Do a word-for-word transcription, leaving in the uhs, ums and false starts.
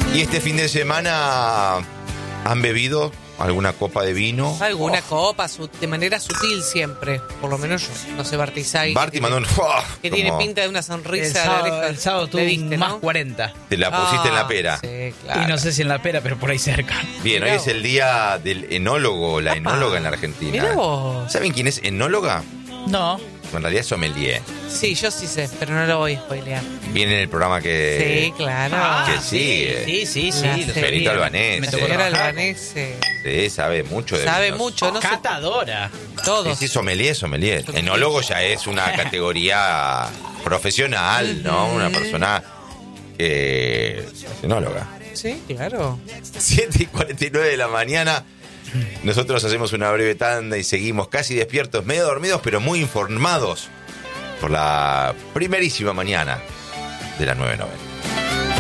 ¿Y este fin de semana han bebido alguna copa de vino? Alguna Oh. copa, su- de manera sutil siempre. Por lo menos yo. No sé, Bartizay. Barty que mandó un... tiene- ¡Oh! Que Como tiene pinta de una El sonrisa a la sábado, oreja. el sábado tuvo Le diste, más ¿no? cuarenta. Te la pusiste Ah, en la pera. Sí, claro. Y no sé si en la pera, pero por ahí cerca. Bien, hoy Mirá es el día del enólogo, la Apa. enóloga en la Argentina. Mirá vos. ¿Saben quién es enóloga? No. En realidad es sommelier. Sí, yo sí sé, pero no lo voy a spoilear. Viene en el programa que... Sí, claro. que Ah, sigue. Sí, sí, sí. La lo serie. Benito Albanese. Me La tocó señora trabajar. Albanese Sí, sabe mucho de sabe vinos. mucho, no sé. Catadora. Sí, Todos. sí, sommelier, sommelier. Enólogo ya es una categoría profesional, ¿no? Una persona que es enóloga. Sí, claro. siete y cuarenta y nueve de la mañana. Nosotros hacemos una breve tanda y seguimos casi despiertos, medio dormidos, pero muy informados por la primerísima mañana de la nueve noventa.